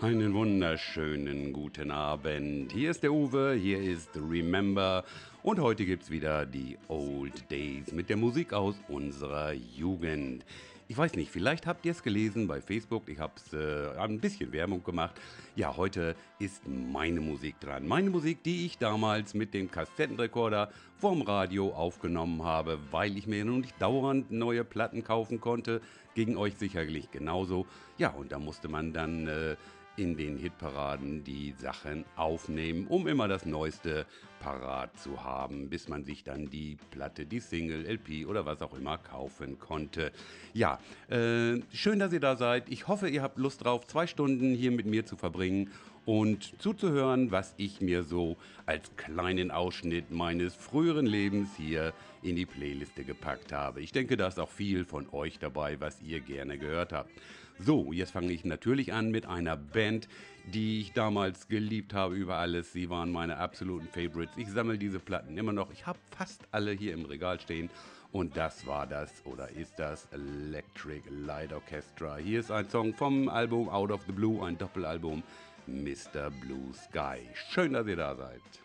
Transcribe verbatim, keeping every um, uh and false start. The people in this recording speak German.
Einen wunderschönen guten Abend. Hier ist der Uwe, hier ist Remember und heute gibt's wieder die Old Days mit der Musik aus unserer Jugend. Ich weiß nicht, vielleicht habt ihr es gelesen bei Facebook, ich habe es äh, ein bisschen Werbung gemacht. Ja, heute ist meine Musik dran. Meine Musik, die ich damals mit dem Kassettenrekorder vorm Radio aufgenommen habe, weil ich mir nun nicht dauernd neue Platten kaufen konnte. Ging euch sicherlich genauso. Ja, und da musste man dann äh, in den Hitparaden die Sachen aufnehmen, um immer das Neueste parat zu haben, bis man sich dann die Platte, die Single, L P oder was auch immer kaufen konnte. Ja, äh, schön, dass ihr da seid. Ich hoffe, ihr habt Lust drauf, zwei Stunden hier mit mir zu verbringen und zuzuhören, was ich mir so als kleinen Ausschnitt meines früheren Lebens hier in die Playliste gepackt habe. Ich denke, da ist auch viel von euch dabei, was ihr gerne gehört habt. So, jetzt fange ich natürlich an mit einer Band, die ich damals geliebt habe über alles. Sie waren meine absoluten Favorites. Ich sammle diese Platten immer noch. Ich habe fast alle hier im Regal stehen. Und das war das oder ist das Electric Light Orchestra. Hier ist ein Song vom Album Out of the Blue, ein Doppelalbum Mister Blue Sky. Schön, dass ihr da seid.